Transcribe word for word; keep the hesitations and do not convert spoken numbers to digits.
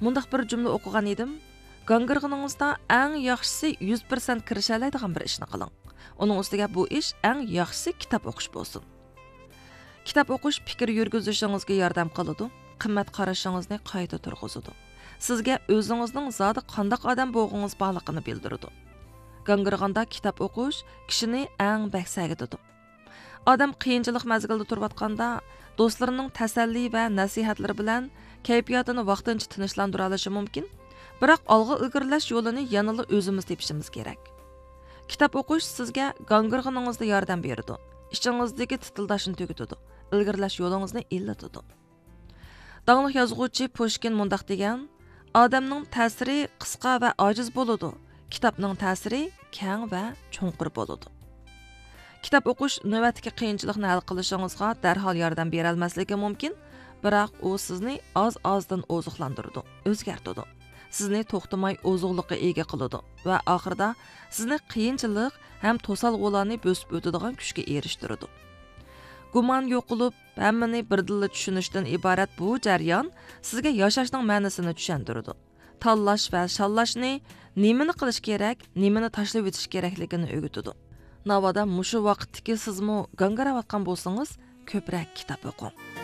Mundaq bir cümle o'qigan edim. Gangirg'iningizda eng yaxshisi yuz foiz kirishalaydigan bir ishni qiling. Uning ustiga bu ish eng yaxshisi kitob o'qish bo'lsin. Kitob o'qish fikr yurgizishingizga yordam qiladi, qimmat qarashingizni qayta turg'izadi. Sizga o'zingizning zodi qanday odam bo'lganingiz borligini bildiradi. Gangirg'anda kitob o'qish kishini eng baksagidadi. Odam qiyinchilik mazgilida turayotganda do'stlarining tasalli va nasihatlari bilan kayfiyatini vaqtincha tinchlantira olishi mumkin. Biroq olg'a ilgirlash yo'lini yanada o'zimiz tepishimiz kerak. Kitob o'qish sizga gangirg'iningizda yordam beradi. Ishingizdagi titildashni tugatadi. Ilgirlash yo'lingizni illatadi. Dаңlıq yozuvchi Pushkin mundaq degan: "Odamning ta'siri qisqa va ojiz bo'ladi. Kitobning ta'siri keng va cho'nqur bo'ladi." Kitob o'qish navbatdagi qiyinchilikni hal qilishingizga darhol yordam bera olmasligi mumkin, biroq u sizni oz-ozdan oziqlantiradi, o'zgartiradi. Sizni to'xtamay oziqlikqa ega qiladi va oxirida sizni qiyinchilik ham to'salg'ularni bosib o'tadigan kuchga erishtiradi. Gumon yo'qolib, hammani birdilla tushunishdan iborat bu jarayon sizga yashashning ma'nosini tushuntiradi. Tanlash va shallashni, nimani qilish kerak, nimani tashlab o'tish kerakligini o'rgatadi. Navoda mushu vaqtdagi sizmi gangiravotgan bo'lsangiz, ko'proq kitob o'qing.